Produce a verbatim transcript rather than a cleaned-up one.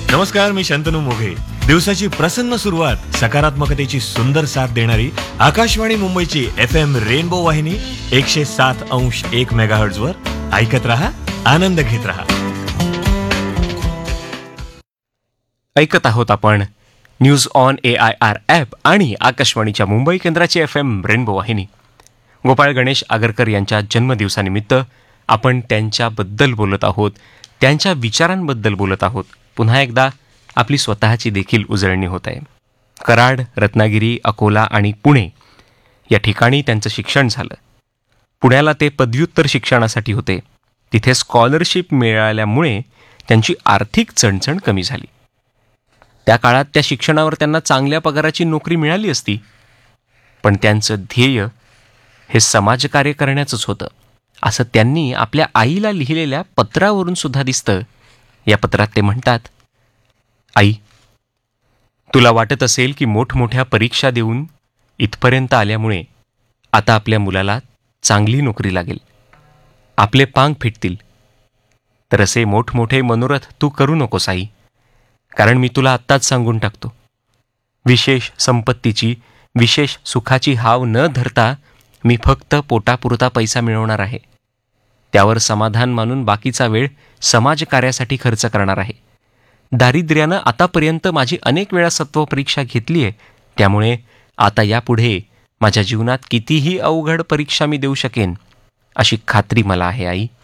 नमस्कार, मी शंतनू मोघे. दिवसाची प्रसन्न सुरुवात सकारात्मकतेची सुंदर साथ देणारी आकाशवाणी मुंबईची एफ एम रेनबो वाहिनी एकशे सात अंश एक मेगाहर्ट्झ वर ऐकत रहा, आनंद घेत रहा. ऐकत आहोत आपण news on A I R app आणि आकाशवाणीच्या मुंबई केंद्राची एफ एम रेनबो वाहिनी. गोपाळ गणेश आगरकर यांच्या जन्मदिवसानिमित्त आपण त्यांच्याबद्दल बोलत आहोत, त्यांच्या विचारांबद्दल बोलत आहोत. पुन्हा एकदा आपली स्वतःची देखील उजळणी होत आहे. कराड, रत्नागिरी, अकोला आणि पुणे या ठिकाणी त्यांचं शिक्षण झालं. पुण्याला ते पदव्युत्तर शिक्षणासाठी होते. तिथे स्कॉलरशिप मिळाल्यामुळे त्यांची आर्थिक चणचण कमी झाली. त्या काळात त्या शिक्षणावर त्यांना चांगल्या पगाराची नोकरी मिळाली असती, पण त्यांचं ध्येय हे समाजकार्य करण्याचंच होतं, असं त्यांनी आपल्या आईला लिहिलेल्या पत्रावरून सुद्धा दिसतं. या पत्रात ते म्हणतात, आई, तुला वाटत असेल की मोठमोठ्या परीक्षा देऊन इथपर्यंत आल्यामुळे आता आपल्या मुलाला चांगली नोकरी लागेल, आपले पांग फिटतील. तर असे मोठमोठे मनोरथ तू करू नकोस आई, कारण मी तुला आत्ताच सांगून टाकतो, विशेष संपत्तीची, विशेष सुखाची हाव न धरता मी फक्त पोटापुरता पैसा मिळवणार आहे. त्यावर समाधान मानून बाकीचा वेळ समाजकार्यासाठी खर्च करणार आहे. दारिद्र्यानं आतापर्यंत माझी अनेक वेळा सत्वपरीक्षा घेतली आहे, त्यामुळे आता यापुढे माझ्या जीवनात कितीही अवघड परीक्षा मी देऊ शकेन अशी खात्री मला आहे आई.